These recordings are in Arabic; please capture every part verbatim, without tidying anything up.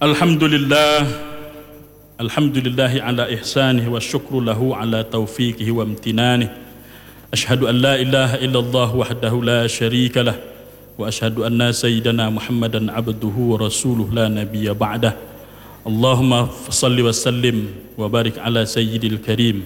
الحمد لله الحمد لله على إحسانه والشكر له على توفيقه وامتنانه. أشهد أن لا إله إلا الله وحده لا شريك له، وأشهد أن سيدنا محمدا عبده ورسوله لا نبي بعده. اللهم صل وسلم وبارك على سيد الكريم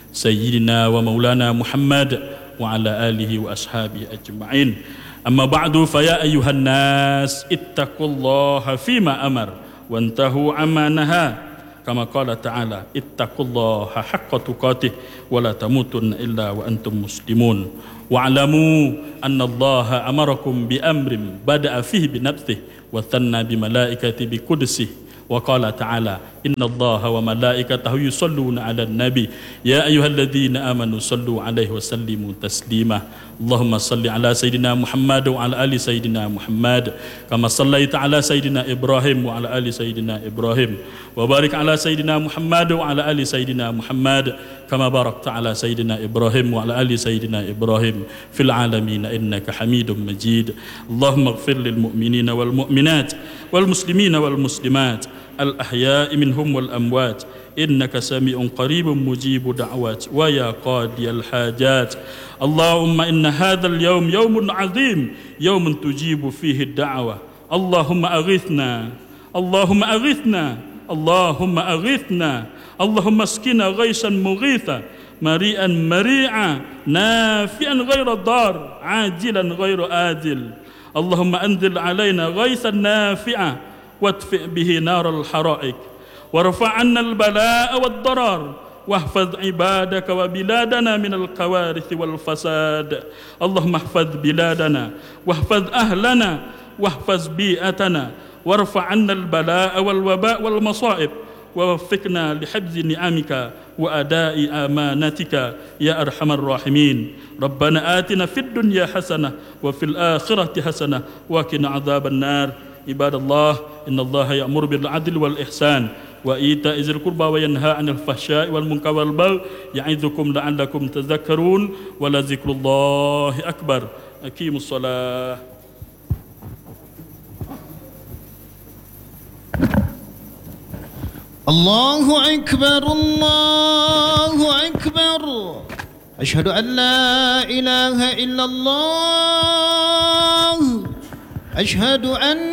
سيدنا ومولانا محمد وعلى آله وأصحابه أجمعين. أما بعد، فيا أيها الناس اتقوا الله فيما أمر وانتهوا عما نهى، كما قال تعالى: اتقوا الله حق تقاته ولا تموتن إلا وأنتم مسلمون، واعلموا أن الله أمركم بأمر بدأ فيه بنفسه وثنى بملائكته بقدسه، وقال تعالى: إن الله وملائكته يصلون على النبي يا أيها الذين آمنوا صلوا عليه وسلموا تسليما. اللهم صل على سيدنا محمد وعلى آل سيدنا محمد كما صليت على سيدنا إبراهيم وعلى آل سيدنا إبراهيم، وبارك على سيدنا محمد وعلى آل سيدنا محمد كما باركت على سيدنا إبراهيم وعلى آل سيدنا إبراهيم في العالمين إنك حميد مجيد. اللهم اغفر للمؤمنين والمؤمنات والمسلمين والمسلمات الأحياء منهم والأموات، إنك سميع قريب مجيب دعوات ويا قاضي الحاجات. اللهم إن هذا اليوم يوم عظيم، يوم تجيب فيه الدعوة. اللهم أغثنا اللهم أغثنا اللهم أغثنا اللهم اسقنا غيثا مغيثا مريئا مريعا نافعا غير ضار عاجلا غير آجل. اللهم أنزل علينا غيثا نافعا وادفئ به نار الحرائق، وارفع عنا البلاء والضرر، واحفظ عبادك وبلادنا من الكوارث والفساد. اللهم احفظ بلادنا واحفظ أهلنا واحفظ بيئتنا، وارفع عنا البلاء والوباء والمصائب، ووفقنا لحفظ نعمك وأداء أمانتك يا أرحم الراحمين. ربنا آتنا في الدنيا حسنة وفي الآخرة حسنة وقنا عذاب النار. عباد الله، إن الله يأمر بالعدل والإحسان وإيتاء ذي القربى وينهى عن الفحشاء والمنكر والبغي يعظكم لعلكم تذكرون، ولذكر الله أكبر. أقيموا الصلاة. الله أكبر الله أكبر، أشهد أن لا إله إلا الله، أشهد أن